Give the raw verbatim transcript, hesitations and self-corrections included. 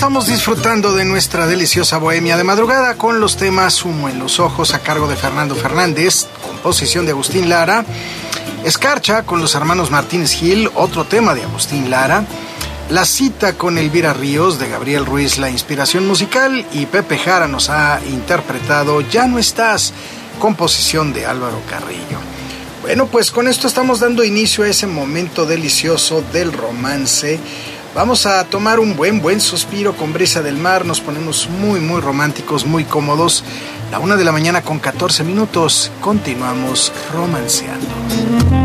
estamos disfrutando de nuestra deliciosa bohemia de madrugada con los temas Humo en los ojos a cargo de Fernando Fernández, composición de Agustín Lara, Escarcha con los hermanos Martínez Gil, otro tema de Agustín Lara, La cita con Elvira Ríos de Gabriel Ruiz, la inspiración musical, y Pepe Jara nos ha interpretado Ya no estás, composición de Álvaro Carrillo. Bueno, pues con esto estamos dando inicio a ese momento delicioso del romance. Vamos a tomar un buen, buen suspiro con brisa del mar, nos ponemos muy, muy románticos, muy cómodos. La una de la mañana con catorce minutos, continuamos romanceando.